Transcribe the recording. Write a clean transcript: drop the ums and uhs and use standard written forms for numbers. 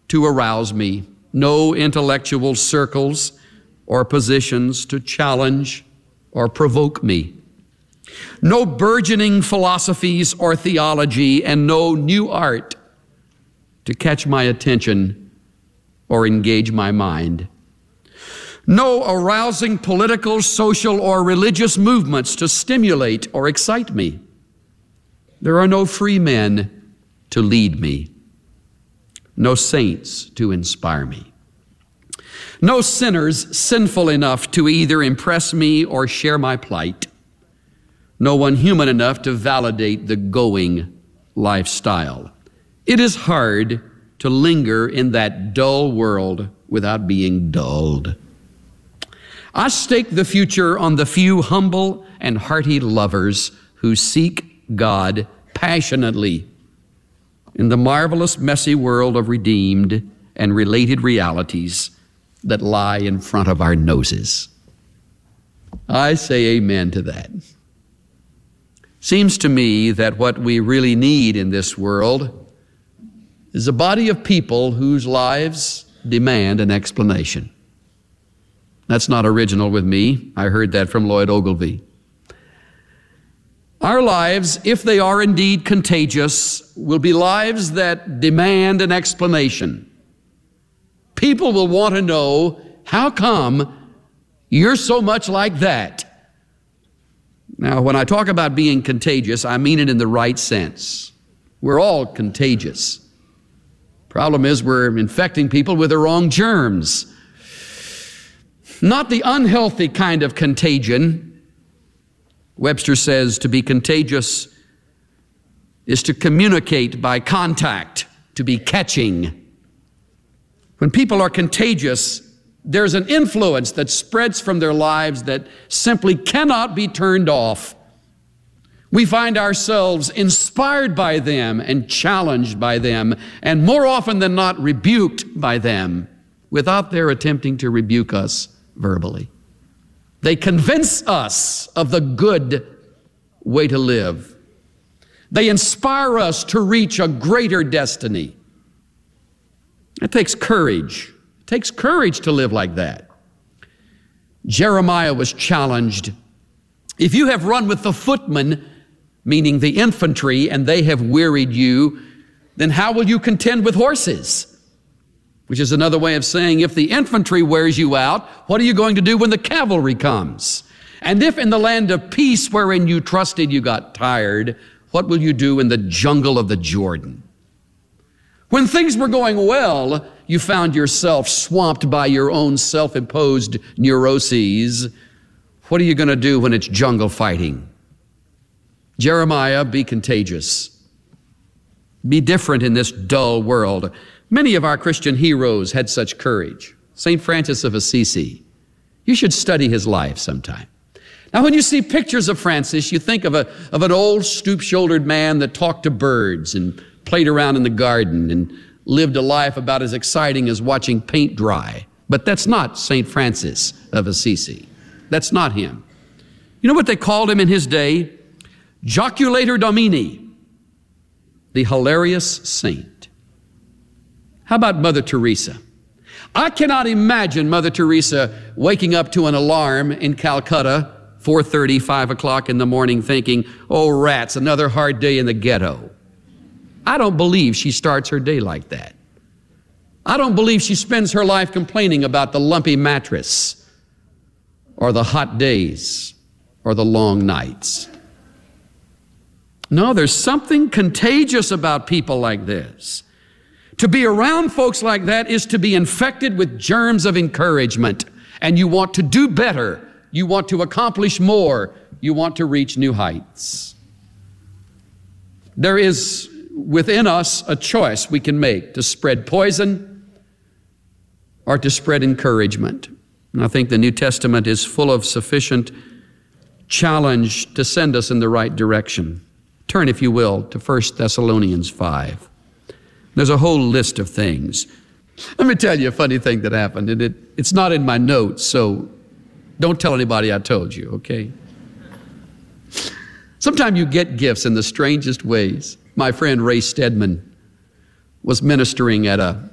to arouse me, no intellectual circles or positions to challenge or provoke me, no burgeoning philosophies or theology, and no new art to catch my attention or engage my mind. No arousing political, social, or religious movements to stimulate or excite me. There are no free men to lead me, no saints to inspire me, no sinners sinful enough to either impress me or share my plight, no one human enough to validate the going lifestyle. It is hard to linger in that dull world without being dulled. I stake the future on the few humble and hearty lovers who seek God passionately in the marvelous, messy world of redeemed and related realities that lie in front of our noses. I say amen to that. Seems to me that what we really need in this world is a body of people whose lives demand an explanation. That's not original with me. I heard that from Lloyd Ogilvie. Our lives, if they are indeed contagious, will be lives that demand an explanation. People will want to know, how come you're so much like that? Now, when I talk about being contagious, I mean it in the right sense. We're all contagious. Problem is, we're infecting people with the wrong germs. Not the unhealthy kind of contagion. Webster says to be contagious is to communicate by contact, to be catching. When people are contagious, there's an influence that spreads from their lives that simply cannot be turned off. We find ourselves inspired by them and challenged by them, and more often than not rebuked by them without their attempting to rebuke us verbally. They convince us of the good way to live. They inspire us to reach a greater destiny. It takes courage. It takes courage to live like that. Jeremiah was challenged. If you have run with the footmen, meaning the infantry, and they have wearied you, then how will you contend with horses? Which is another way of saying, if the infantry wears you out, what are you going to do when the cavalry comes? And if in the land of peace wherein you trusted you got tired, what will you do in the jungle of the Jordan? When things were going well, you found yourself swamped by your own self-imposed neuroses. What are you going to do when it's jungle fighting? Jeremiah, be contagious. Be different in this dull world. Many of our Christian heroes had such courage. St. Francis of Assisi. You should study his life sometime. Now, when you see pictures of Francis, you think of an old stoop-shouldered man that talked to birds and played around in the garden and lived a life about as exciting as watching paint dry. But that's not St. Francis of Assisi. That's not him. You know what they called him in his day? Joculator Domini, the hilarious saint. How about Mother Teresa? I cannot imagine Mother Teresa waking up to an alarm in Calcutta, 4:30, 5 o'clock in the morning, thinking, oh, rats, another hard day in the ghetto. I don't believe she starts her day like that. I don't believe she spends her life complaining about the lumpy mattress or the hot days or the long nights. No, there's something contagious about people like this. To be around folks like that is to be infected with germs of encouragement, and you want to do better. You want to accomplish more. You want to reach new heights. There is within us a choice we can make to spread poison or to spread encouragement. And I think the New Testament is full of sufficient challenge to send us in the right direction. Turn, if you will, to 1 Thessalonians 5. There's a whole list of things. Let me tell you a funny thing that happened, and it's not in my notes, so don't tell anybody I told you, okay? Sometimes you get gifts in the strangest ways. My friend Ray Stedman was ministering at a